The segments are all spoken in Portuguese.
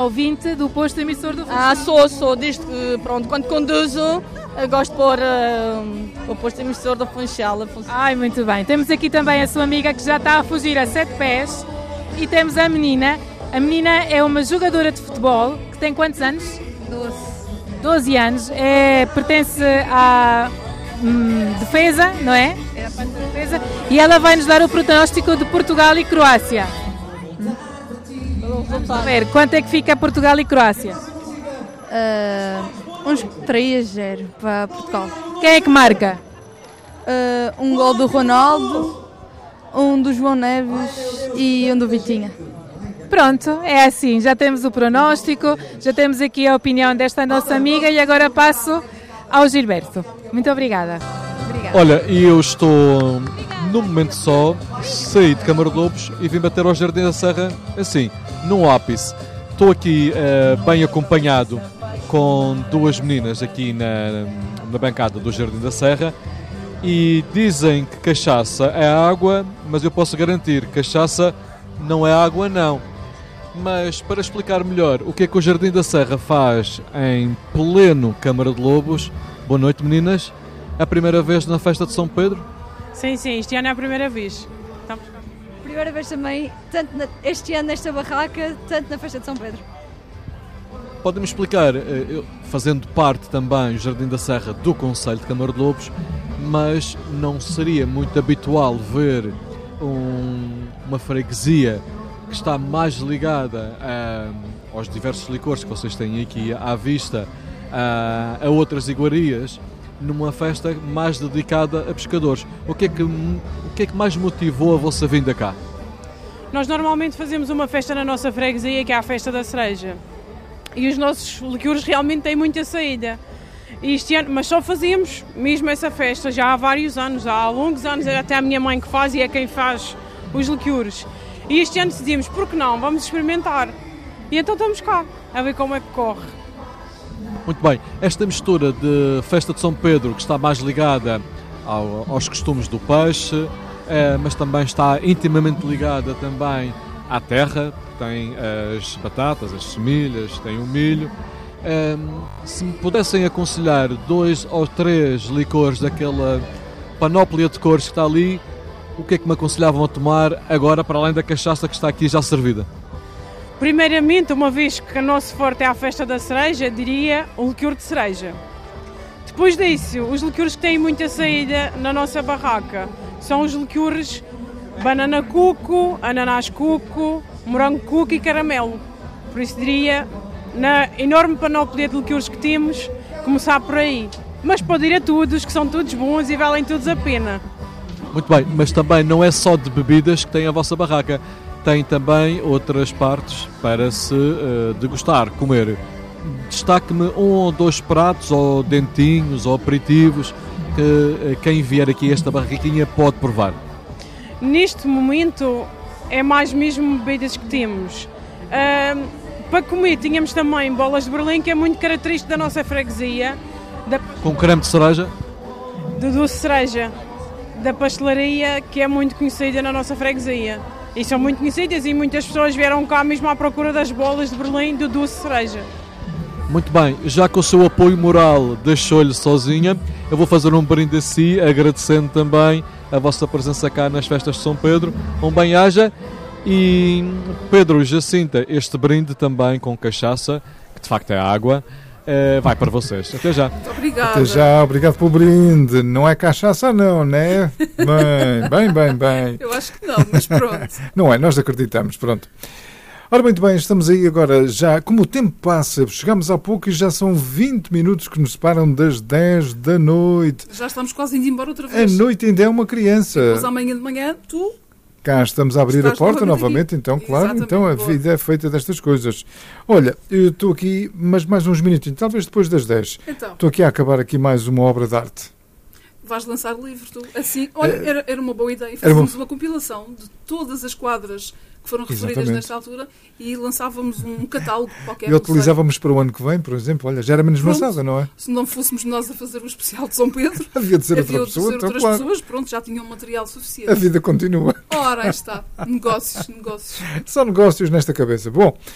Ouvinte do posto emissor do Funchal? Sou, desde que, quando conduzo, gosto de pôr o posto emissor do Funchal. Ai, muito bem. Temos aqui também a sua amiga que já está a fugir a 7 pés e temos a menina. A menina é uma jogadora de futebol que tem quantos anos? 12 anos. Pertence à defesa, não é? É a parte da defesa. E ela vai nos dar o prognóstico de Portugal e Croácia. Vamos ver, quanto é que fica Portugal e Croácia? Uns 3-0 para Portugal. Quem é que marca? Um gol do Ronaldo, um do João Neves e um do Vitinha. Pronto, é assim, já temos o pronóstico, já temos aqui a opinião desta nossa amiga e agora passo ao Gilberto. Muito obrigada. Olha, e eu estou, no momento só, saí de Câmara de Lobos e vim bater ao Jardim da Serra, assim, num ápice. Estou aqui bem acompanhado com duas meninas aqui na bancada do Jardim da Serra e dizem que cachaça é água, mas eu posso garantir que cachaça não é água não. Mas para explicar melhor o que é que o Jardim da Serra faz em pleno Câmara de Lobos, boa noite meninas, é a primeira vez na festa de São Pedro? Sim, este ano é a primeira vez. Primeira vez também, tanto este ano nesta barraca, tanto na festa de São Pedro. Pode-me explicar, fazendo parte também o Jardim da Serra do Concelho de Câmara de Lobos, mas não seria muito habitual ver uma freguesia que está mais ligada aos diversos licores que vocês têm aqui à vista, a outras iguarias, numa festa mais dedicada a pescadores. O que é que mais motivou a vossa vinda cá? Nós normalmente fazemos uma festa na nossa freguesia, que é a Festa da Cereja. E os nossos liquores realmente têm muita saída. E este ano, mas só fazíamos mesmo essa festa já há vários anos, há longos anos, era até a minha mãe que faz e é quem faz os liquores. E este ano decidimos, por que não? Vamos experimentar. E então estamos cá, a ver como é que corre. Muito bem. Esta mistura de festa de São Pedro, que está mais ligada aos costumes do peixe, mas também está intimamente ligada também à terra, tem as batatas, as semilhas, tem o milho. Se me pudessem aconselhar 2 ou 3 licores daquela panóplia de cores que está ali, o que é que me aconselhavam a tomar agora, para além da cachaça que está aqui já servida? Primeiramente, uma vez que o nosso forte é a festa da cereja, diria o liquor de cereja. Depois disso, os liquores que têm muita saída na nossa barraca são os liquores banana cuco, ananás cuco, morango cuco e caramelo. Por isso diria, na enorme panóplia de liquores que temos, começar por aí. Mas pode ir a todos, que são todos bons e valem todos a pena. Muito bem, mas também não é só de bebidas que tem a vossa barraca. Tem também outras partes para se degustar, comer. Destaque-me 1 ou 2 pratos, ou dentinhos, ou aperitivos, que quem vier aqui a esta barraquinha pode provar. Neste momento é mais mesmo bebidas que temos. Para comer tínhamos também bolas de Berlim, que é muito característico da nossa freguesia. Com creme de cereja? De doce de cereja. Da pastelaria, que é muito conhecida na nossa freguesia. E são muito conhecidas e muitas pessoas vieram cá mesmo à procura das bolas de Berlim do doce de cereja. Muito bem, já com o seu apoio moral deixou-lhe sozinha, eu vou fazer um brinde a si, agradecendo também a vossa presença cá nas festas de São Pedro. Um bem-aja. E Pedro, Jacinta, este brinde também com cachaça, que de facto é água, vai para vocês. Até já. Muito obrigada. Até já, obrigado pelo brinde. Não é cachaça não, né? Bem. Eu acho que não, mas pronto. Não é, nós acreditamos, pronto. Ora, muito bem, estamos aí agora já, como o tempo passa, chegamos há pouco e já são 20 minutos que nos separam das 10 da noite. Já estamos quase indo embora outra vez. A noite ainda é uma criança. Depois amanhã de manhã, tu... Cá estamos a abrir a porta novamente, então, claro, exatamente, então a vida é feita destas coisas. Olha, eu estou aqui, mas mais uns minutinhos, talvez depois das 10. Então. Estou aqui a acabar aqui mais uma obra de arte. Vais lançar livro, tu? Assim, olha, era uma boa ideia. Fazíamos uma compilação de todas as quadras que foram referidas nesta altura e lançávamos um catálogo qualquer. E utilizávamos para o ano que vem, por exemplo. Olha, já era menos maçada, não é? Se não fôssemos nós a fazer um especial de São Pedro, havia de ser outra pessoa, então, outras pessoas, pronto, já tinham material suficiente. A vida continua. Ora, aí está. Negócios. Só negócios nesta cabeça. Bom,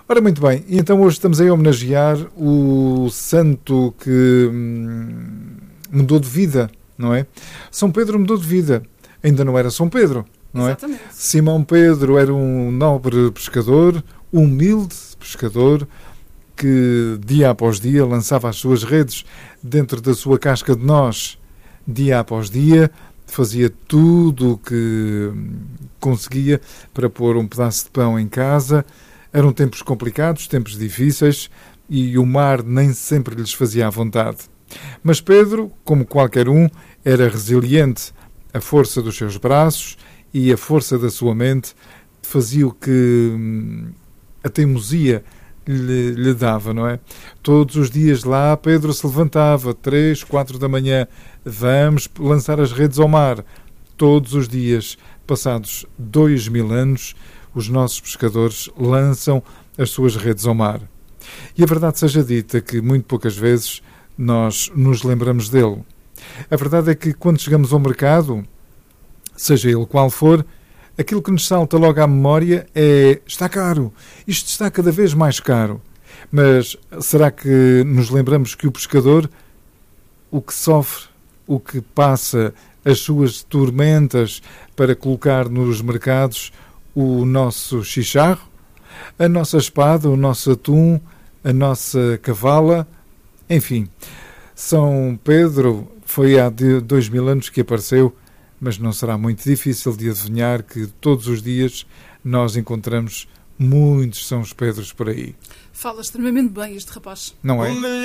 Ora, muito bem, então hoje estamos a homenagear o santo que mudou de vida, não é? São Pedro mudou de vida, ainda não era São Pedro, não é? Exatamente. Simão Pedro era um nobre pescador, humilde pescador, que dia após dia lançava as suas redes dentro da sua casca de nós, dia após dia, fazia tudo o que conseguia para pôr um pedaço de pão em casa. Eram tempos complicados, tempos difíceis, e o mar nem sempre lhes fazia à vontade. Mas Pedro, como qualquer um, era resiliente. A força dos seus braços e a força da sua mente fazia o que a teimosia lhe dava, não é? Todos os dias lá Pedro se levantava, 3, 4 da manhã, vamos lançar as redes ao mar. Todos os dias, passados 2000 anos, os nossos pescadores lançam as suas redes ao mar. E a verdade seja dita que muito poucas vezes nós nos lembramos dele. A verdade é que quando chegamos ao mercado, seja ele qual for, aquilo que nos salta logo à memória é: está caro, isto está cada vez mais caro. Mas será que nos lembramos que o pescador, o que sofre, o que passa, as suas tormentas para colocar nos mercados o nosso chicharro, a nossa espada, o nosso atum, a nossa cavala, enfim. São Pedro foi há 2000 anos que apareceu, mas não será muito difícil de adivinhar que todos os dias nós encontramos muitos São Pedros por aí. Fala extremamente bem este rapaz. Não é?